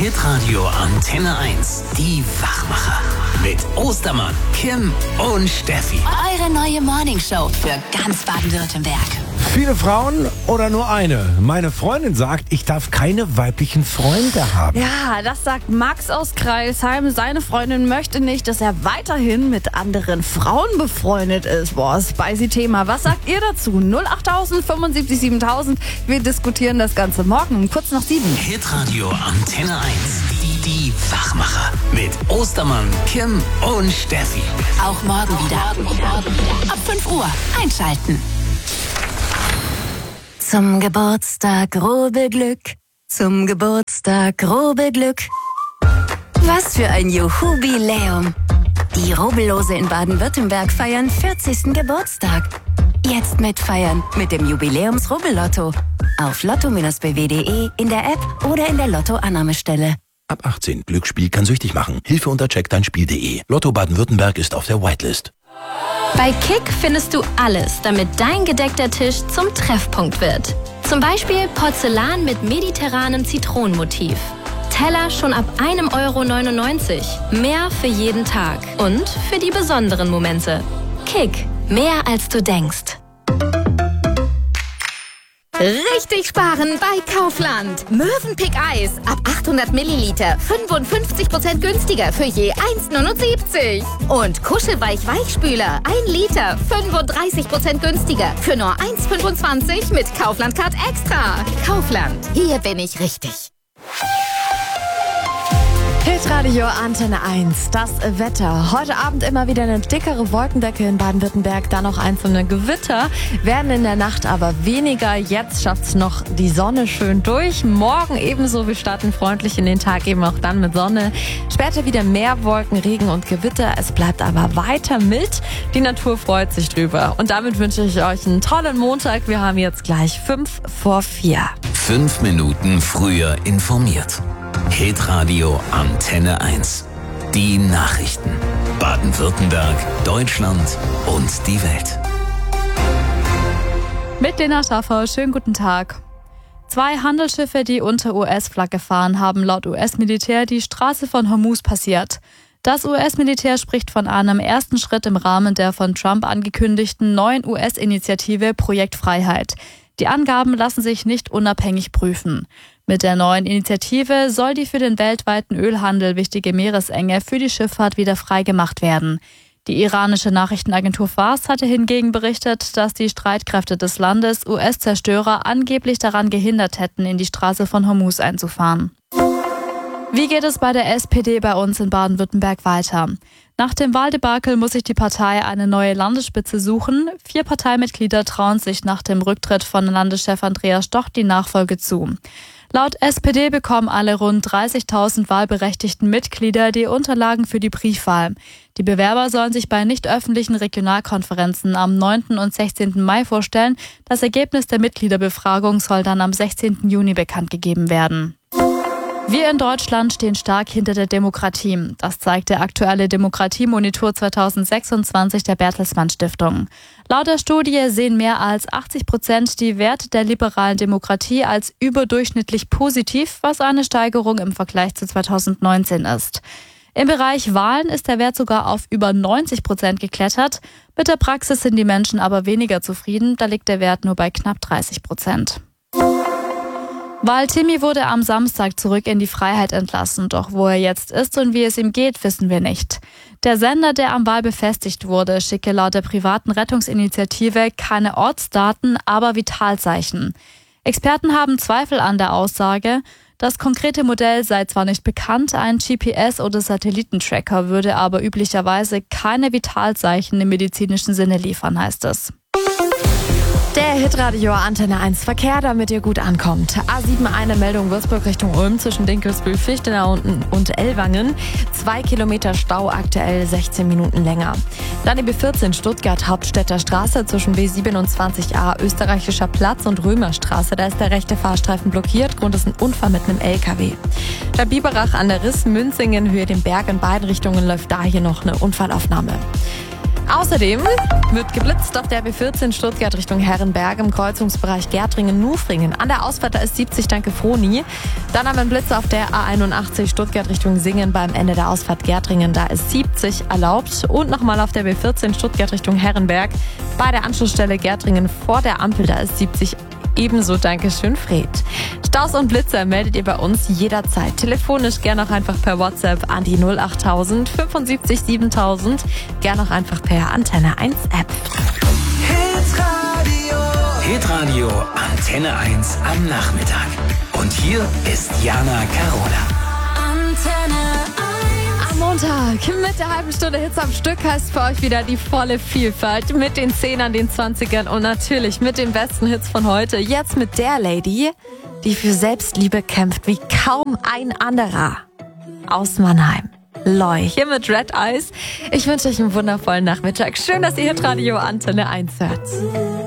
Hitradio Antenne 1. Die Wachmacher. Mit Ostermann, Kim und Steffi. Eure neue Morningshow für ganz Baden-Württemberg. Viele Frauen oder nur eine? Meine Freundin sagt, ich darf keine weiblichen Freunde haben. Ja, das sagt Max aus Kreilsheim. Seine Freundin möchte nicht, dass er weiterhin mit anderen Frauen befreundet ist. Boah, spicy Thema. Was sagt ihr dazu? 08000 75 7000. Wir diskutieren das Ganze morgen um kurz nach 7. Hitradio Antenne 1. Die Wachmacher. Mit Ostermann, Kim und Steffi. Auch morgen wieder. Ab 5 Uhr einschalten. Zum Geburtstag Rubbelglück, zum Geburtstag Rubbelglück. Was für ein Jubiläum. Die Rubbellose in Baden-Württemberg feiern 40. Geburtstag. Jetzt mitfeiern mit dem Jubiläums-Rubbellotto. Auf lotto-bw.de, in der App oder in der Lotto-Annahmestelle. Ab 18. Glücksspiel kann süchtig machen. Hilfe unter checkdeinspiel.de. Lotto Baden-Württemberg ist auf der Whitelist. Bei Kick findest du alles, damit dein gedeckter Tisch zum Treffpunkt wird. Zum Beispiel Porzellan mit mediterranem Zitronenmotiv. Teller schon ab 1,99 €. Mehr für jeden Tag und für die besonderen Momente. Kick, mehr als du denkst. Richtig sparen bei Kaufland. Mövenpick Eis ab 800 Milliliter 55% günstiger für je 1,79 €. Und Kuschelweich Weichspüler 1 Liter 35% günstiger für nur 1,25 € mit Kaufland Card Extra. Kaufland, hier bin ich richtig. Hitradio Antenne 1, das Wetter. Heute Abend immer wieder eine dickere Wolkendecke in Baden-Württemberg, dann noch einzelne Gewitter, werden in der Nacht aber weniger. Jetzt schafft's noch die Sonne schön durch. Morgen ebenso, wir starten freundlich in den Tag, eben auch dann mit Sonne. Später wieder mehr Wolken, Regen und Gewitter. Es bleibt aber weiter mild. Die Natur freut sich drüber. Und damit wünsche ich euch einen tollen Montag. Wir haben jetzt gleich 5 vor 4. 5 Minuten früher informiert. Hitradio Antenne 1. Die Nachrichten. Baden-Württemberg, Deutschland und die Welt. Mit Lena Schaffer, schönen guten Tag. 2 Handelsschiffe, die unter US-Flagge fahren, haben laut US-Militär die Straße von Hormuz passiert. Das US-Militär spricht von einem ersten Schritt im Rahmen der von Trump angekündigten neuen US-Initiative Projekt Freiheit. Die Angaben lassen sich nicht unabhängig prüfen. Mit der neuen Initiative soll die für den weltweiten Ölhandel wichtige Meeresenge für die Schifffahrt wieder frei gemacht werden. Die iranische Nachrichtenagentur Fars hatte hingegen berichtet, dass die Streitkräfte des Landes US-Zerstörer angeblich daran gehindert hätten, in die Straße von Hormuz einzufahren. Wie geht es bei der SPD bei uns in Baden-Württemberg weiter? Nach dem Wahldebakel muss sich die Partei eine neue Landesspitze suchen. 4 Parteimitglieder trauen sich nach dem Rücktritt von Landeschef Andreas Stoch die Nachfolge zu. Laut SPD bekommen alle rund 30.000 wahlberechtigten Mitglieder die Unterlagen für die Briefwahl. Die Bewerber sollen sich bei nicht öffentlichen Regionalkonferenzen am 9. und 16. Mai vorstellen. Das Ergebnis der Mitgliederbefragung soll dann am 16. Juni bekannt gegeben werden. Wir in Deutschland stehen stark hinter der Demokratie. Das zeigt der aktuelle Demokratiemonitor 2026 der Bertelsmann Stiftung. Laut der Studie sehen mehr als 80% die Werte der liberalen Demokratie als überdurchschnittlich positiv, was eine Steigerung im Vergleich zu 2019 ist. Im Bereich Wahlen ist der Wert sogar auf über 90% geklettert. Mit der Praxis sind die Menschen aber weniger zufrieden. Da liegt der Wert nur bei knapp 30%. Waltimi wurde am Samstag zurück in die Freiheit entlassen, doch wo er jetzt ist und wie es ihm geht, wissen wir nicht. Der Sender, der am Wal befestigt wurde, schicke laut der privaten Rettungsinitiative keine Ortsdaten, aber Vitalzeichen. Experten haben Zweifel an der Aussage. Das konkrete Modell sei zwar nicht bekannt, ein GPS- oder Satellitentracker würde aber üblicherweise keine Vitalzeichen im medizinischen Sinne liefern, heißt es. Der Hitradio Antenne 1 Verkehr, damit ihr gut ankommt. A7 eine Meldung Würzburg Richtung Ulm zwischen Dinkelsbühl, Fichtenau und Ellwangen. 2 Kilometer Stau, aktuell 16 Minuten länger. Dann die B14 Stuttgart Hauptstädter Straße zwischen B27a Österreichischer Platz und Römerstraße. Da ist der rechte Fahrstreifen blockiert. Grund ist ein Unfall mit einem LKW. Der Biberach an der Riss, Münzingen, Höhe den Berg in beiden Richtungen läuft da hier noch eine Unfallaufnahme. Außerdem wird geblitzt auf der B14 Stuttgart Richtung Herrenberg im Kreuzungsbereich Gärtringen-Nufringen. An der Ausfahrt da ist 70, danke Froni. Dann haben wir einen Blitz auf der A81 Stuttgart Richtung Singen beim Ende der Ausfahrt Gärtringen. Da ist 70 erlaubt. Und nochmal auf der B14 Stuttgart Richtung Herrenberg bei der Anschlussstelle Gärtringen vor der Ampel. Da ist 70 ebenso, Dankeschön, Fred. Staus und Blitzer meldet ihr bei uns jederzeit. Telefonisch gerne auch einfach per WhatsApp an die 08000 75 7000. Gerne auch einfach per Antenne 1 App. Hitradio Antenne 1 am Nachmittag. Und hier ist Jana Carola. Am Montag mit der halben Stunde Hits am Stück heißt für euch wieder die volle Vielfalt mit den 10ern, den 20ern und natürlich mit den besten Hits von heute. Jetzt mit der Lady, die für Selbstliebe kämpft wie kaum ein anderer. Aus Mannheim. Loi, hier mit Red Eyes. Ich wünsche euch einen wundervollen Nachmittag. Schön, dass ihr Hitradio Antenne 1 hört.